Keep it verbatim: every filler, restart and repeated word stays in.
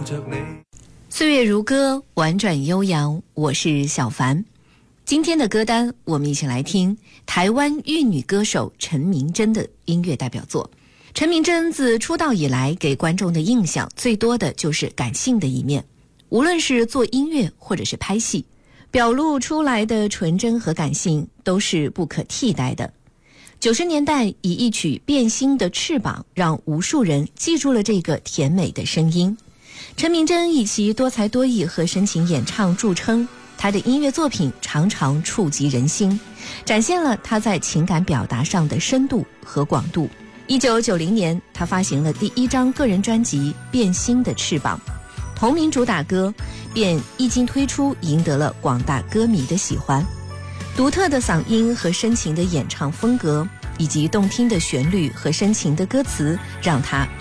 着你。 岁月如歌，婉转悠扬，我是小凡。今天的歌单，我们一起来听台湾玉女歌手陈明真的音乐代表作。陈明真自出道以来，给观众的印象最多的就是感性的一面，无论是做音乐或者是拍戏，表露出来的纯真和感性都是不可替代的。九十年代以一曲《变心的翅膀》让无数人记住了这个甜美的声音。陈明真以其多才多艺和深情演唱著称，他的音乐作品常常触及人心，展现了他在情感表达上的深度和广度。一九九零年，他发行了第一张个人专辑《变心的翅膀》，同名主打歌便一经推出，赢得了广大歌迷的喜欢。独特的嗓音和深情的演唱风格，以及动听的旋律和深情的歌词，让他